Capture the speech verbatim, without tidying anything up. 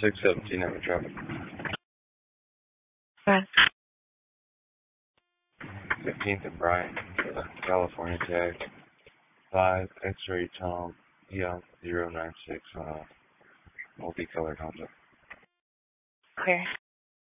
six seventeen Ever traffic. Right. fifteenth and Bryant, California tag. five X-ray Tom, Young, zero nine six, uh, multicolored Honda. Clear.